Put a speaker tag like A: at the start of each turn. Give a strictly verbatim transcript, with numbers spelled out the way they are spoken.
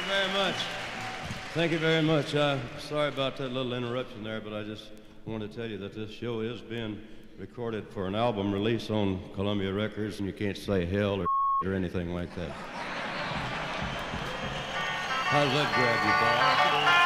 A: you very much. Thank you very much. Uh, sorry about that little interruption there, but I just wanted to tell you that this show is being recorded for an album release on Columbia Records, and you can't say hell or or anything like that. How does that grab you, Bob?